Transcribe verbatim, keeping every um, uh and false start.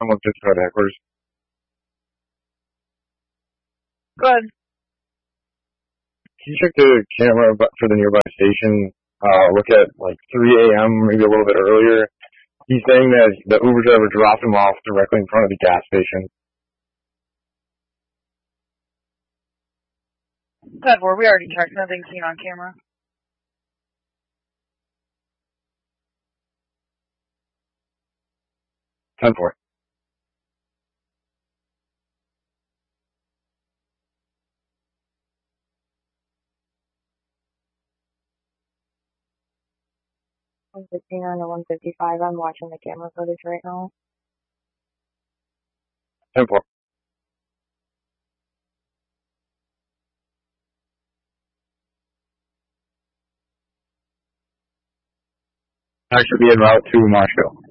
one fifty-five headquarters. Good. Can you check the camera for the nearby station? Uh, look at like three a.m., maybe a little bit earlier. He's saying that the Uber driver dropped him off directly in front of the gas station. Good, were we already checked? Nothing seen on camera. ten four. one fifty-nine to one fifty-five. I'm watching the camera footage right now. ten four. I should be en route to Marshall.